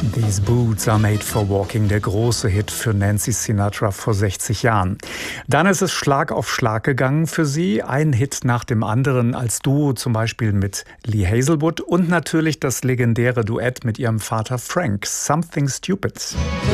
These Boots Are Made for Walking, der große Hit für Nancy Sinatra vor 60 Jahren. Dann ist es Schlag auf Schlag gegangen für sie. Ein Hit nach dem anderen als Duo, zum Beispiel mit Lee Hazelwood und natürlich das legendäre Duett mit ihrem Vater Frank, Something Stupid.